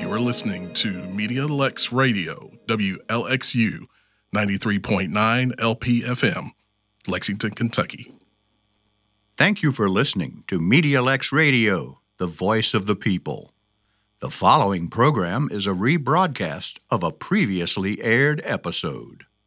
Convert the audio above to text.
You're listening to Media Lex Radio, WLXU 93.9 LPFM, Lexington, Kentucky. Thank you for listening to Media Lex Radio, the voice of the people. The following program is a rebroadcast of a previously aired episode.